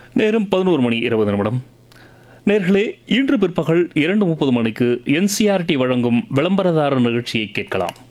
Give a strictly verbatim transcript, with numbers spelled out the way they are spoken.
நேரம் பதினோரு மணி இருபது நிமிடம். நேர்களே, இன்று பிற்பகல் இரண்டு முப்பது மணிக்கு என்சிஆர்டி வழங்கும் விளம்பரதார நிகழ்ச்சியை கேட்கலாம்.